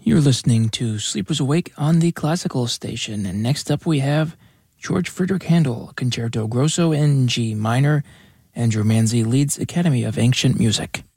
You're listening to Sleepers Awake on the Classical Station, and next up we have George Friedrich Handel, Concerto Grosso in G minor, and Andrew Manzi leads Academy of Ancient Music.